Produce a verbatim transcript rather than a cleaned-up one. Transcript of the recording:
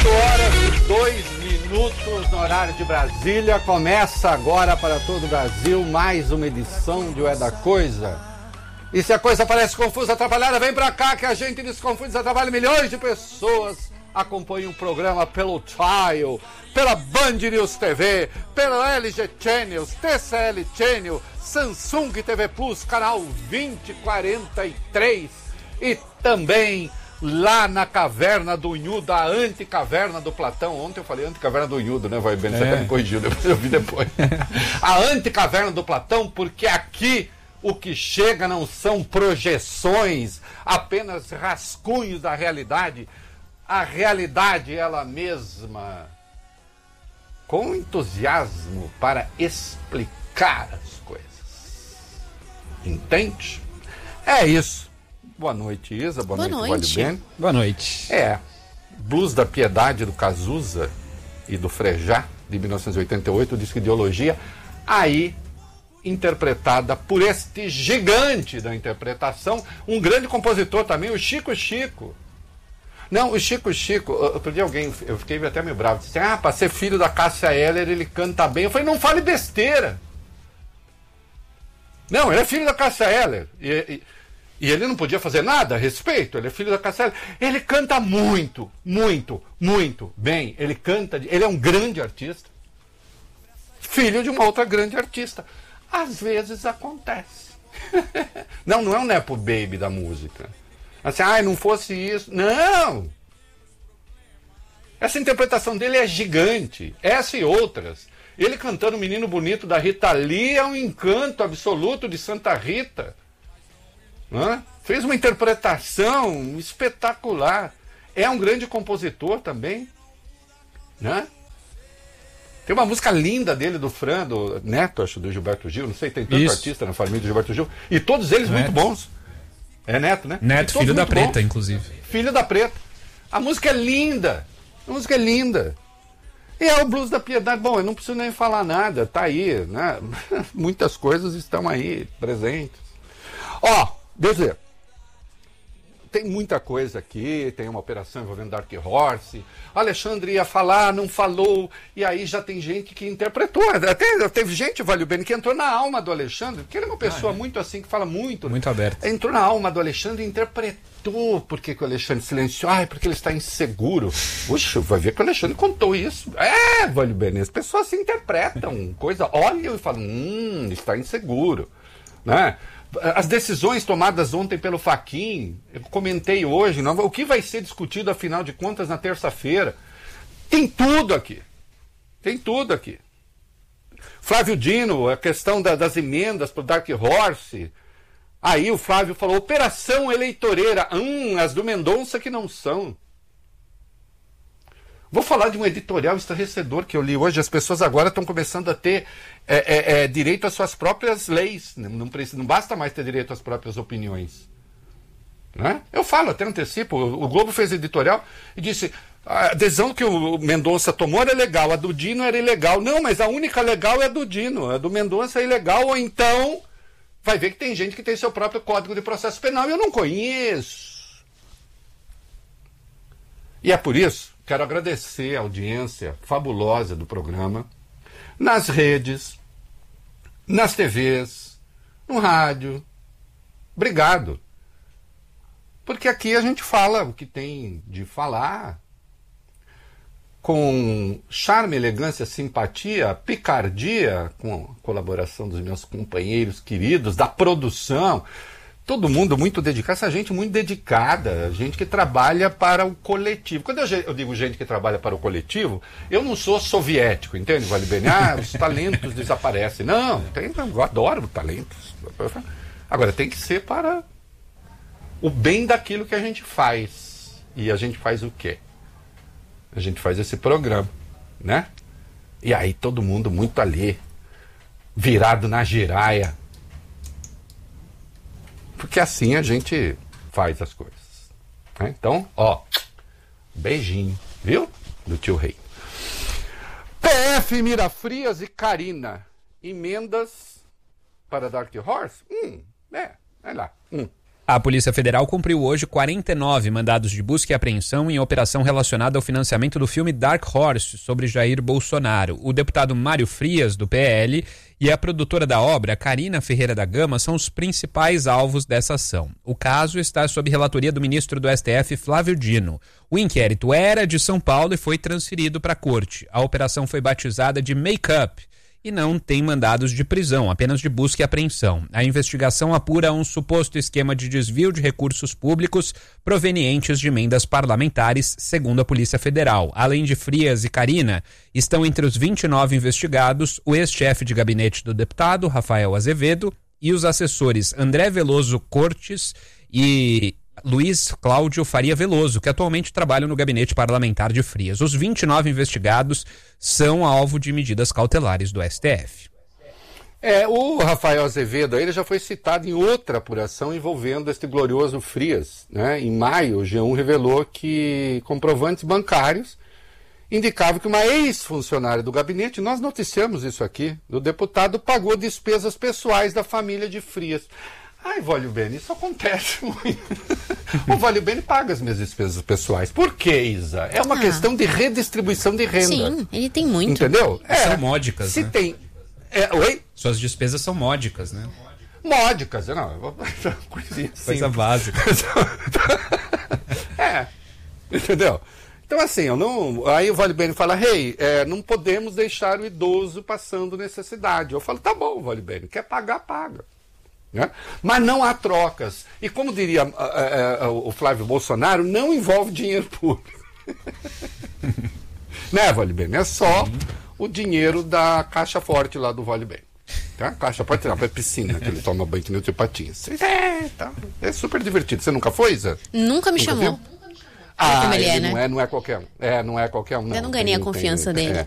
horas e dois minutos no horário de Brasília. Começa agora para todo o Brasil mais uma edição de O É da Coisa. E se a coisa parece confusa, atrapalhada, vem pra cá que a gente desconfunde, desatrapalha. Milhões de pessoas acompanham o programa pelo Trial, pela Band News T V, pela L G Channels, T C L Channel, Samsung T V Plus, canal vinte quarenta e três e também lá na Caverna do Unhudo, da Anticaverna do Platão. Ontem eu falei Anticaverna do Unhudo, né, vai bem? Você é. até me corrigiu, depois eu vi depois. A Anticaverna do Platão, porque aqui o que chega não são projeções, apenas rascunhos da realidade. A realidade ela mesma, com entusiasmo para explicar as coisas. Entende? É isso. Boa noite, Isa. Boa, Boa noite, noite. Valibene. Boa noite. É, Blues da Piedade do Cazuza e do Frejá, de mil novecentos e oitenta e oito, disco Ideologia, aí interpretada por este gigante da interpretação, um grande compositor também, o Chico Chico. Não, o Chico Chico, outro dia alguém, eu fiquei até meio bravo, disse, ah, para ser filho da Cássia Eller, ele canta bem. Eu falei, não fale besteira. Não, ele é filho da Cássia Eller. E, e, e ele não podia fazer nada a respeito, ele é filho da Cássia Eller. Ele canta muito, muito, muito bem. Ele canta, ele é um grande artista. Filho de uma outra grande artista. Às vezes acontece. Não, não é um Nepo Baby da música. Assim, ah, não fosse isso. Não! Essa interpretação dele é gigante. Essa e outras. Ele cantando o Menino Bonito da Rita Lee é um encanto absoluto de Santa Rita. Hã? Fez uma interpretação espetacular. É um grande compositor também. Né? Tem uma música linda dele, do Fran, do Neto, acho, do Gilberto Gil. Não sei, tem tanto Isso. artista na família do Gilberto Gil. E todos eles Neto. muito bons. É Neto, né? Neto, filho da Preta, bons. inclusive. Filho da Preta. A música é linda. A música é linda. E é o Blues da Piedade. Bom, eu não preciso nem falar nada. Tá aí, né? Muitas coisas estão aí, presentes. Ó, deixa eu dizer. Tem muita coisa aqui, tem uma operação envolvendo Dark Horse. Alexandre ia falar, não falou, e aí já tem gente que interpretou. Até teve gente, Valeu Bene, que entrou na alma do Alexandre, porque ele é uma pessoa ah, é. muito assim, que fala muito. Muito aberto. Entrou na alma do Alexandre e interpretou por que o Alexandre silenciou. Ah, porque ele está inseguro. Puxa, vai ver que o Alexandre contou isso. É, Valeu Bene, as pessoas se interpretam, coisa, olham e falam, hum, está inseguro, né? As decisões tomadas ontem pelo Fachin, eu comentei hoje, não, o que vai ser discutido, afinal de contas, na terça-feira. Tem tudo aqui. Tem tudo aqui. Flávio Dino, a questão da, das emendas para o Dark Horse. Aí o Flávio falou, operação eleitoreira. Hum, as do Mendonça que não são. Vou falar de um editorial estarrecedor que eu li hoje. As pessoas agora estão começando a ter é, é, é, direito às suas próprias leis. Não, não, precisa, não basta mais ter direito às próprias opiniões. Né? Eu falo, até antecipo. O, o Globo fez editorial e disse, a decisão que o Mendonça tomou era legal, a do Dino era ilegal. Não, mas a única legal é a do Dino. A do Mendonça é ilegal, ou então vai ver que tem gente que tem seu próprio Código de Processo Penal e eu não conheço. E é por isso quero agradecer a audiência fabulosa do programa, nas redes, nas T Vs, no rádio. Obrigado. Porque aqui a gente fala o que tem de falar, com charme, elegância, simpatia, picardia, com a colaboração dos meus companheiros queridos, da produção. Todo mundo muito dedicado, essa gente muito dedicada, gente que trabalha para o coletivo. Quando eu, eu digo gente que trabalha para o coletivo, eu não sou soviético, entende, Vale Bene? Ah, os talentos desaparecem. Não, tem, eu adoro talentos. Agora, tem que ser para o bem daquilo que a gente faz. E a gente faz o quê? A gente faz esse programa, né? E aí todo mundo muito ali, virado na giraia. Porque assim a gente faz as coisas. Né? Então, ó, beijinho, viu? Do tio Rei. P F, Mira Frias e Karina. Emendas para Dark Horse? Hum, é, vai lá. Hum. A Polícia Federal cumpriu hoje quarenta e nove mandados de busca e apreensão em operação relacionada ao financiamento do filme Dark Horse sobre Jair Bolsonaro. O deputado Mário Frias, do P L, e a produtora da obra, Karina Ferreira da Gama, são os principais alvos dessa ação. O caso está sob relatoria do ministro do S T F, Flávio Dino. O inquérito era de São Paulo e foi transferido para a corte. A operação foi batizada de Make-up e não tem mandados de prisão, apenas de busca e apreensão. A investigação apura um suposto esquema de desvio de recursos públicos provenientes de emendas parlamentares, segundo a Polícia Federal. Além de Frias e Karina, estão entre os vinte e nove investigados o ex-chefe de gabinete do deputado, Rafael Azevedo, e os assessores André Veloso Cortes e Luiz Cláudio Faria Veloso, que atualmente trabalham no gabinete parlamentar de Frias. Os vinte e nove investigados são alvo de medidas cautelares do S T F. É, o Rafael Azevedo ele já foi citado em outra apuração envolvendo este glorioso Frias, né? Em maio, o G um revelou que comprovantes bancários indicavam que uma ex-funcionária do gabinete, nós noticiamos isso aqui, do deputado, pagou despesas pessoais da família de Frias. Ai, Vólio Bene, isso acontece muito. O Vólio Bene paga as minhas despesas pessoais. Por quê, Isa? É uma ah. questão de redistribuição de renda. Sim, ele tem muito. Entendeu? É, são módicas, se né? tem... É, oi? Suas despesas são módicas, né? Módicas, não. Coisinha assim. Coisa básica. É, entendeu? Então, assim, eu não... aí o Vólio Bene fala, rei, hey, é, não podemos deixar o idoso passando necessidade. Eu falo, tá bom, Vólio Bene, quer pagar, paga. Né? Mas não há trocas. E como diria uh, uh, uh, o Flávio Bolsonaro, não envolve dinheiro público. Né, Vólio Bene? É só uhum. o dinheiro da caixa forte lá do Vólio Bene. Tá? Caixa forte não, é piscina, que ele toma banho que nem o tio Patinhas. É, tá. É super divertido. Você nunca foi, Isa? Nunca me nunca chamou. Viu? Ah, ele ele é, não né? é, não é qualquer um. É, não é qualquer um. Não. Eu não ganhei tem, a confiança tem, dele. É.